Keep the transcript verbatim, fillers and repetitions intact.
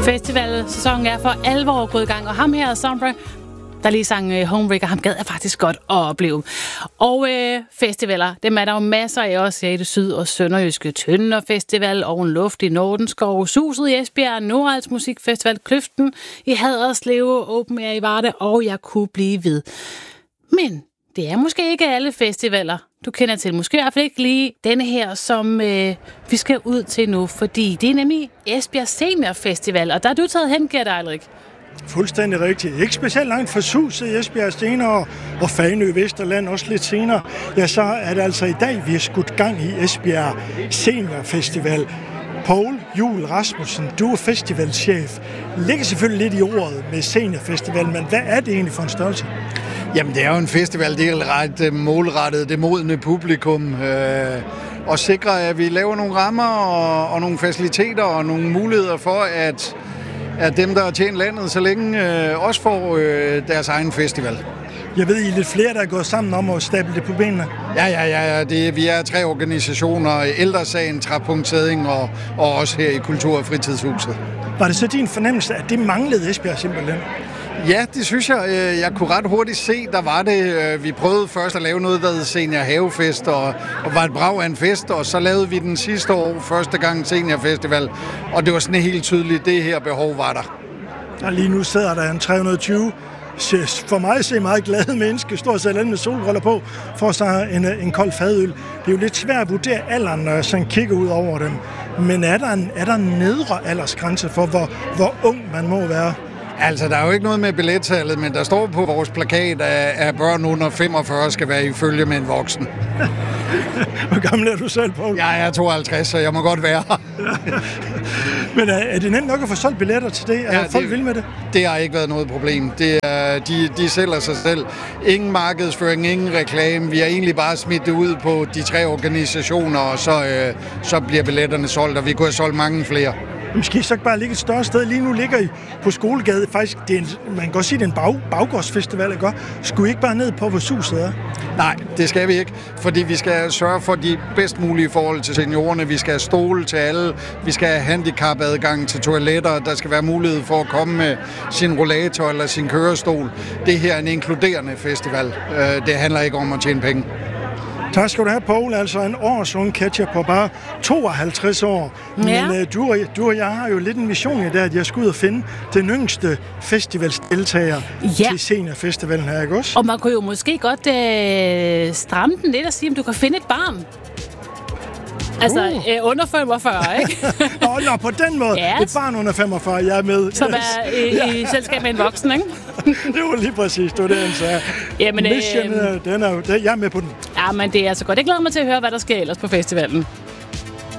Festivalsæsonen er for alvor gået i gang, og ham her, Sombra, der lige sang uh, Homebreaker, ham gad jeg faktisk godt at opleve. Og øh, festivaler, dem er der jo masser af også i det syd- og sønderjyske. Tønder Festival, Oven Luft i Nordenskov, Suset i Esbjerg, Nordals Musikfestival, Kløften i Haderslev, Open Air i Varde, og jeg kunne blive ved. Men det er måske ikke alle festivaler, du kender til. Måske i hvert fald ikke lige denne her, som øh, vi skal ud til nu, fordi det er nemlig Esbjerg Senior Festival, og der er du taget hen, Gert Eilrik. Fuldstændig rigtigt. Ikke specielt langt fra Suset i Esbjerg senere, og Fanø Vesterland også lidt senere. Ja, så er det altså i dag, vi har skudt gang i Esbjerg Senior Festival. Poul Juhl Rasmussen, du er festivalchef. Ligger selvfølgelig lidt i ordet med Senior Festival, men hvad er det egentlig for en størrelse? Jamen, det er jo en festival, det er ret målrettet, det modne publikum, øh, og sikrer, at vi laver nogle rammer og, og nogle faciliteter og nogle muligheder for, at, at dem, der har tjent landet så længe, øh, også får øh, deres egen festival. Jeg ved, I er lidt flere, der er gået sammen om at stable det på benene. Ja, ja, ja. Det, vi er tre organisationer, Ældresagen, Træpunkt Sæding og, og også her i Kultur- og Fritidshuset. Var det så din fornemmelse, at det manglede Esbjerg simpelthen? Ja, det synes jeg. Jeg kunne ret hurtigt se, der var det. Vi prøvede først at lave noget, der hed Senior Havefest, og, og var et brag af en fest, og så lavede vi den sidste år, første gang Senior Festival, og det var sådan helt tydeligt, det her behov var der. Og lige nu sidder der en tre hundrede og tyve, for mig at se meget glade menneske, står selv med solbriller på, for så en, en kold fadøl. Det er jo lidt svært at vurdere alderen, når jeg sådan kigger ud over dem. Men er der en, er der en nedre aldersgrænse for, hvor, hvor ung man må være? Altså, der er jo ikke noget med billettallet, men der står på vores plakat, at børn under femogfyrre skal være i følge med en voksen. Hvor gammel er du selv, Poul? Ja, jeg er tooghalvtreds, så jeg må godt være her. Men er, er det nemt nok at få solgt billetter til det? Er ja, folk det, vil med det? Det har ikke været noget problem. Det er, de, de sælger sig selv. Ingen markedsføring, ingen reklame. Vi har egentlig bare smidt det ud på de tre organisationer, og så, øh, så bliver billetterne solgt, og vi kunne have solgt mange flere. Måske så bare ligge et større sted. Lige nu ligger I på Skolegade. Faktisk, det er en, man kan godt sige, det er en bag, baggårdsfestival, ikke? Skulle I ikke bare ned på, hvor Suset er? Nej, det skal vi ikke, fordi vi skal sørge for de bedst mulige forhold til seniorerne. Vi skal have stole til alle. Vi skal have handicapadgang til toiletter. Der skal være mulighed for at komme med sin rollator eller sin kørestol. Det her er en inkluderende festival. Det handler ikke om at tjene penge. Tak skal du have, Poul. Altså en års ung catcher på bare tooghalvtreds år. Ja. Men uh, du, og, du og jeg har jo lidt en mission i dag, at jeg skal ud og finde den yngste festivalsdeltager ja. til Seniorfestivalen her, ikke også? Og man kunne jo måske godt øh, stramme den lidt og sige, om du kan finde et barn. Altså uh. øh, under femogfyrre, ikke? Nå, nå, på den måde. Yes. Et barn under femogfyrre, jeg er med. Som yes. er i, ja. i selskab med en voksen, ikke? Det var lige præcis, det var det, han sagde. Jamen, Mission, øh, den er, jeg er med på den. Ja, men det er altså godt. Jeg glæder mig til at høre, hvad der sker ellers på festivalen.